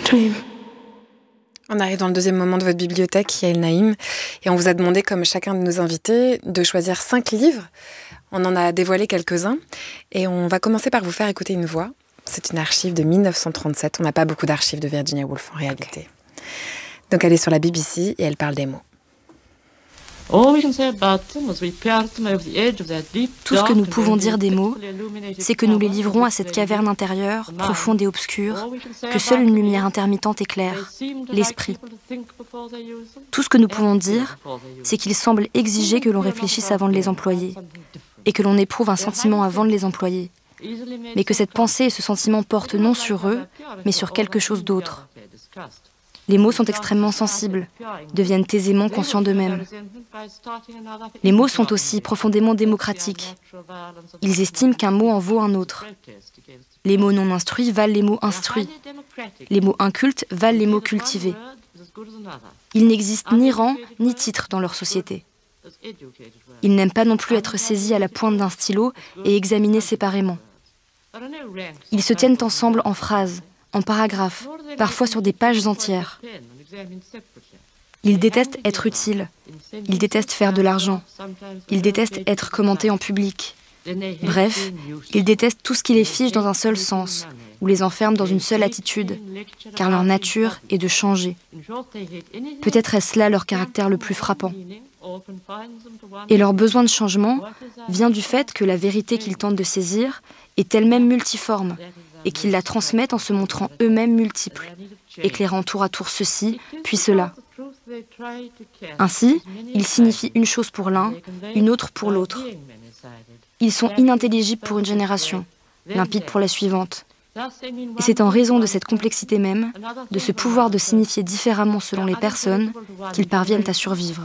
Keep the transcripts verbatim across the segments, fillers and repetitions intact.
dream. On arrive dans le deuxième moment de votre bibliothèque, Yael Naïm, et on vous a demandé, comme chacun de nos invités, de choisir cinq livres. On en a dévoilé quelques-uns, et on va commencer par vous faire écouter une voix. C'est une archive de dix-neuf cent trente-sept. On n'a pas beaucoup d'archives de Virginia Woolf en réalité. Donc elle est sur la B B C et elle parle des mots. Tout ce que nous pouvons dire des mots, c'est que nous les livrons à cette caverne intérieure, profonde et obscure, que seule une lumière intermittente éclaire, l'esprit. Tout ce que nous pouvons dire, c'est qu'il semble exiger que l'on réfléchisse avant de les employer, et que l'on éprouve un sentiment avant de les employer, mais que cette pensée et ce sentiment portent non sur eux, mais sur quelque chose d'autre. Les mots sont extrêmement sensibles, deviennent aisément conscients d'eux-mêmes. Les mots sont aussi profondément démocratiques. Ils estiment qu'un mot en vaut un autre. Les mots non instruits valent les mots instruits. Les mots incultes valent les mots cultivés. Il n'existe ni rang ni titre dans leur société. Ils n'aiment pas non plus être saisis à la pointe d'un stylo et examinés séparément. Ils se tiennent ensemble en phrases, en paragraphes, parfois sur des pages entières. Ils détestent être utiles. Ils détestent faire de l'argent. Ils détestent être commentés en public. Bref, ils détestent tout ce qui les fige dans un seul sens, ou les enferme dans une seule attitude, car leur nature est de changer. Peut-être est-ce là leur caractère le plus frappant. Et leur besoin de changement vient du fait que la vérité qu'ils tentent de saisir est elle-même multiforme, et qu'ils la transmettent en se montrant eux-mêmes multiples, éclairant tour à tour ceci, puis cela. Ainsi, ils signifient une chose pour l'un, une autre pour l'autre. Ils sont inintelligibles pour une génération, limpides pour la suivante. Et c'est en raison de cette complexité même, de ce pouvoir de signifier différemment selon les personnes, qu'ils parviennent à survivre.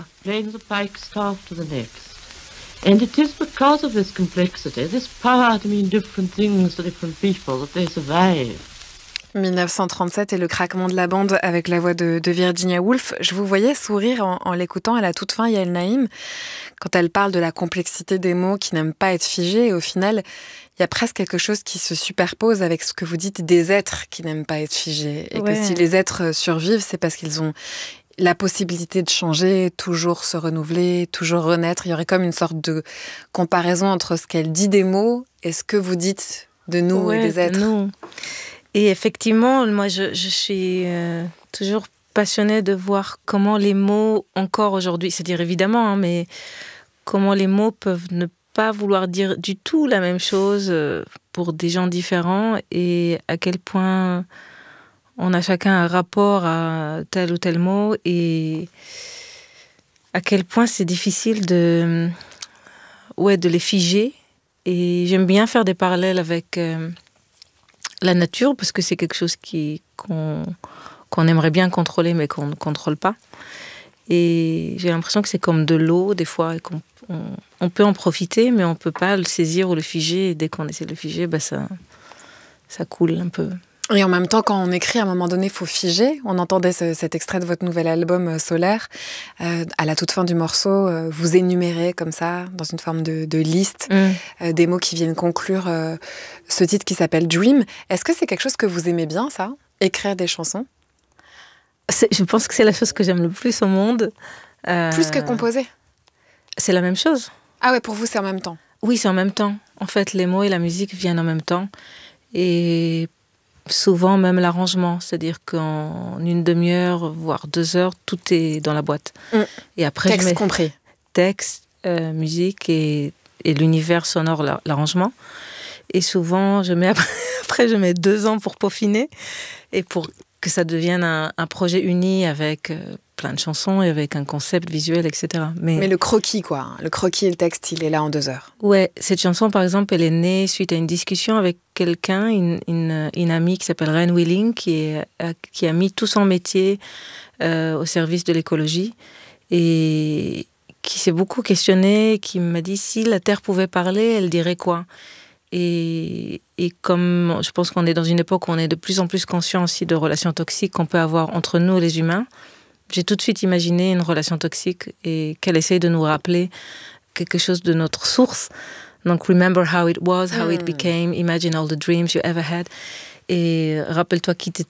And it is because of this complexity, this power to mean different things to different people, that they survive. dix-neuf cent trente-sept et le craquement de la bande avec la voix de, de Virginia Woolf. Je vous voyais sourire en, en l'écoutant à la toute fin, Yael Naïm, quand elle parle de la complexité des mots qui n'aiment pas être figés. Et au final, il y a presque quelque chose qui se superpose avec ce que vous dites des êtres qui n'aiment pas être figés. Et ouais. Que si les êtres survivent, c'est parce qu'ils ont la possibilité de changer, toujours se renouveler, toujours renaître. Il y aurait comme une sorte de comparaison entre ce qu'elle dit des mots et ce que vous dites de nous ouais, et des êtres. Nous. Et effectivement, moi, je, je suis euh, toujours passionnée de voir comment les mots, encore aujourd'hui, c'est-à-dire évidemment, hein, mais comment les mots peuvent ne pas vouloir dire du tout la même chose pour des gens différents et à quel point on a chacun un rapport à tel ou tel mot et à quel point c'est difficile de, ouais, de les figer. Et j'aime bien faire des parallèles avec euh, la nature parce que c'est quelque chose qui, qu'on, qu'on aimerait bien contrôler mais qu'on ne contrôle pas. Et j'ai l'impression que c'est comme de l'eau des fois et qu'on on, on peut en profiter mais on ne peut pas le saisir ou le figer. Et dès qu'on essaie de le figer, bah ça, ça coule un peu. Et en même temps, quand on écrit, à un moment donné, il faut figer. On entendait ce, cet extrait de votre nouvel album euh, Solaire. Euh, à la toute fin du morceau, euh, vous énumérez comme ça, dans une forme de, de liste, mm. euh, des mots qui viennent conclure euh, ce titre qui s'appelle Dream. Est-ce que c'est quelque chose que vous aimez bien, ça ? Écrire des chansons ? c'est, Je pense que c'est la chose que j'aime le plus au monde. Euh, plus que composer ? C'est la même chose. Ah ouais, pour vous, c'est en même temps ? Oui, c'est en même temps. En fait, les mots et la musique viennent en même temps. Et souvent même l'arrangement, c'est-à-dire qu'en une demi-heure, voire deux heures, tout est dans la boîte. Mmh. Et après, texte je mets compris. Texte, euh, musique et, et l'univers sonore, l'arrangement. Et souvent, je mets après, après, je mets deux ans pour peaufiner et pour que ça devienne un, un projet uni avec euh, plein de chansons et avec un concept visuel, et cetera. Mais, Mais le croquis, quoi. Le croquis et le texte, il est là en deux heures. Ouais, cette chanson, par exemple, elle est née suite à une discussion avec quelqu'un, une, une, une amie qui s'appelle Ren Willing, qui, est, qui a mis tout son métier euh, au service de l'écologie et qui s'est beaucoup questionnée, qui m'a dit si la Terre pouvait parler, elle dirait quoi ? Et, et comme je pense qu'on est dans une époque où on est de plus en plus conscient aussi de relations toxiques qu'on peut avoir entre nous les humains, j'ai tout de suite imaginé une relation toxique et qu'elle essaye de nous rappeler quelque chose de notre source. Donc, remember how it was, how mm. it became, imagine all the dreams you ever had. Et rappelle-toi qui t'étais